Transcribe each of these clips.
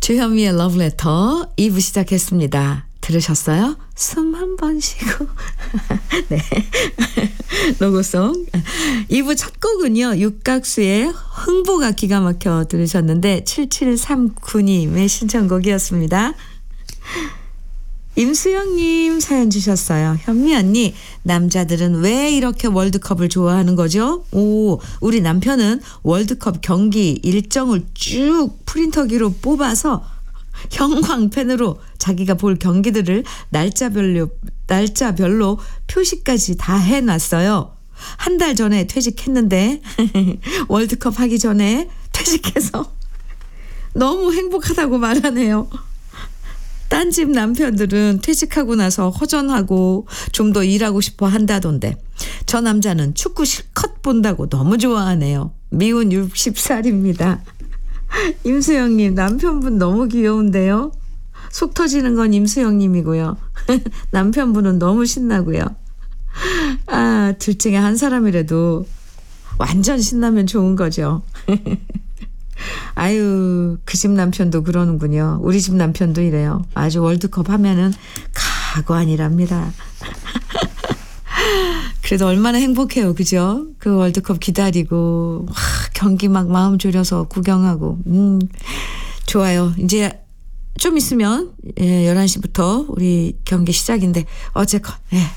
주현미의 러브레터 2부 시작했습니다. 들으셨어요? 숨 한 번 쉬고 네 로고송 2부 첫 곡은요 육각수의 흥보가 기가 막혀 들으셨는데 7739님의 신청곡이었습니다. 임수영님 사연 주셨어요. 현미 언니, 남자들은 왜 이렇게 월드컵을 좋아하는 거죠? 오, 우리 남편은 월드컵 경기 일정을 쭉 프린터기로 뽑아서 형광펜으로 자기가 볼 경기들을 날짜별로 표시까지 다 해놨어요. 한 달 전에 퇴직했는데 월드컵 하기 전에 퇴직해서 너무 행복하다고 말하네요. 딴 집 남편들은 퇴직하고 나서 허전하고 좀 더 일하고 싶어 한다던데 저 남자는 축구 실컷 본다고 너무 좋아하네요. 미운 60살입니다. 임수영님 남편분 너무 귀여운데요. 속 터지는 건 임수영님이고요. 남편분은 너무 신나고요. 아, 둘 중에 한 사람이라도 완전 신나면 좋은 거죠. 아유, 그 집 남편도 그러는군요. 우리 집 남편도 이래요. 아주 월드컵 하면은 가관이랍니다. 그래도 얼마나 행복해요. 그죠? 그 월드컵 기다리고 경기 막 마음 졸여서 구경하고 좋아요. 이제 좀 있으면 11시부터 우리 경기 시작인데 어쨌건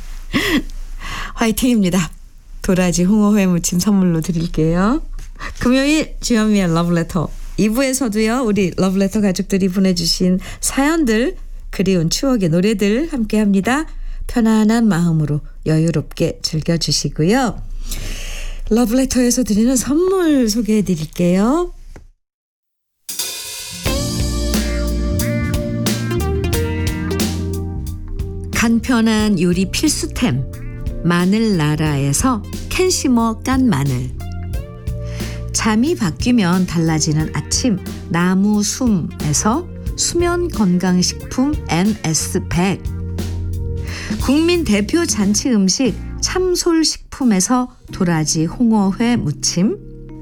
화이팅입니다. 도라지 홍어회 무침 선물로 드릴게요. 금요일 주현미의 러브레터 2부에서도요. 우리 러브레터 가족들이 보내주신 사연들 그리운 추억의 노래들 함께합니다. 편안한 마음으로 여유롭게 즐겨주시고요. 러브레터에서 드리는 선물 소개해드릴게요. 간편한 요리 필수템 마늘나라에서 캔심어 깐 마늘, 잠이 바뀌면 달라지는 아침 나무 숨에서 수면 건강식품 NS100, 국민 대표 잔치 음식 참솔식품에서 도라지 홍어회 무침,